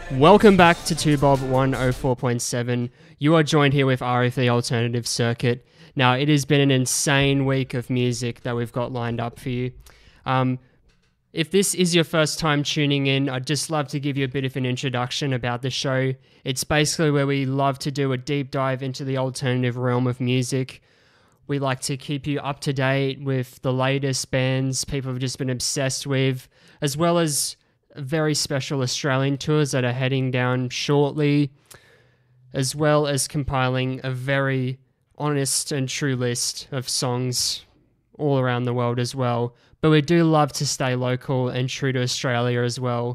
Welcome back to 2Bob 104.7. You are joined here with RF The Alternative Circuit. Now, it has been an insane week of music that we've got lined up for you. If this is your first time tuning in, I'd just love to give you a bit of an introduction about the show. It's basically where we love to do a deep dive into the alternative realm of music. We like to keep you up to date with the latest bands people have just been obsessed with, as well as very special Australian tours that are heading down shortly, as well as compiling a very honest and true list of songs all around the world as well. But we do love to stay local and true to Australia as well.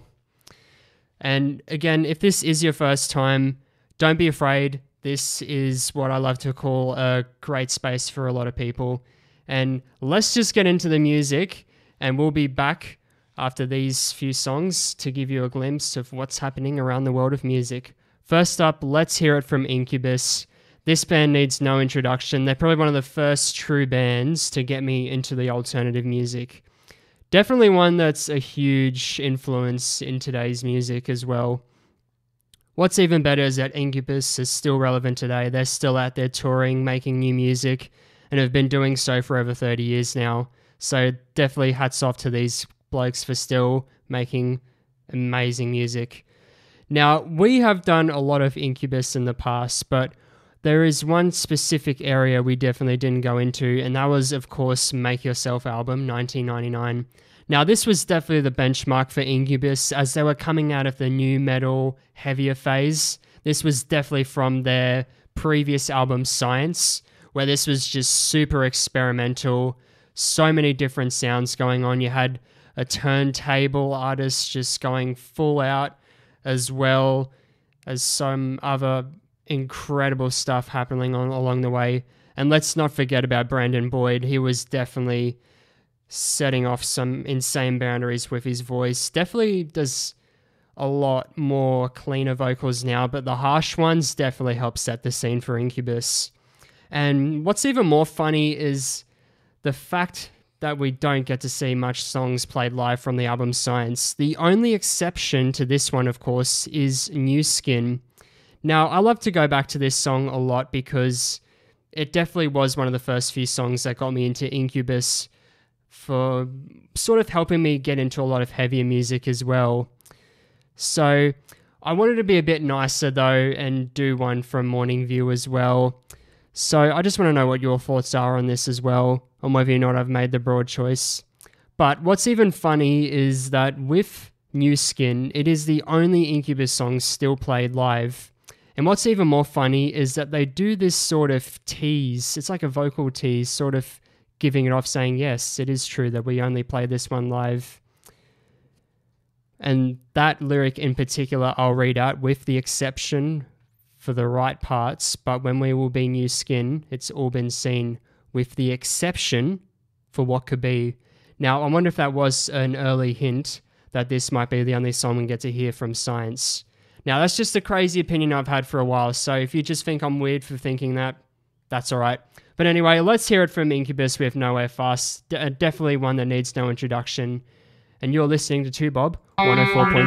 And again, if this is your first time, don't be afraid. This is what I love to call a great space for a lot of people. And let's just get into the music, and we'll be back after these few songs to give you a glimpse of what's happening around the world of music. First up, let's hear it from Incubus. This band needs no introduction. They're probably one of the first true bands to get me into the alternative music. Definitely one that's a huge influence in today's music as well. What's even better is that Incubus is still relevant today. They're still out there touring, making new music, and have been doing so for over 30 years now. So definitely hats off to these blokes for still making amazing music. Now, we have done a lot of Incubus in the past, but there is one specific area we definitely didn't go into, and that was, of course, Make Yourself album, 1999. Now, this was definitely the benchmark for Incubus as they were coming out of the new metal, heavier phase. This was definitely from their previous album, Science, where this was just super experimental, so many different sounds going on. You had a turntable artist just going full out, as well as some other incredible stuff happening along the way. And let's not forget about Brandon Boyd. He was definitely setting off some insane boundaries with his voice. Definitely does a lot more cleaner vocals now, but the harsh ones definitely help set the scene for Incubus. And what's even more funny is the fact that we don't get to see much songs played live from the album Science. The only exception to this one, of course, is New Skin. Now, I love to go back to this song a lot because it definitely was one of the first few songs that got me into Incubus, for sort of helping me get into a lot of heavier music as well. So I wanted to be a bit nicer though and do one from Morning View as well. So I just want to know what your thoughts are on this as well, on whether or not I've made the broad choice. But what's even funny is that with New Skin, it is the only Incubus song still played live. And what's even more funny is that they do this sort of tease. It's like a vocal tease, sort of giving it off, saying, yes, it is true that we only play this one live. And that lyric in particular, I'll read out with the exception for the right parts, but when we will be New Skin, it's all been seen, with the exception for what could be. Now, I wonder if that was an early hint that this might be the only song we get to hear from Science. Now, that's just a crazy opinion I've had for a while, so if you just think I'm weird for thinking that, that's alright. But anyway, let's hear it from Incubus with Nowhere Fast. Definitely one that needs no introduction. And you're listening to 2Bob 104.7.